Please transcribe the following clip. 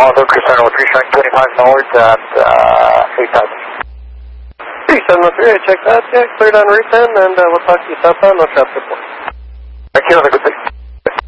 Lucas Center with 3 showing 25 north at 8,000. 3703, I checked that. Yeah, cleared on route 10, and we'll talk to you southbound. No traffic report. Thank you. Have a good day.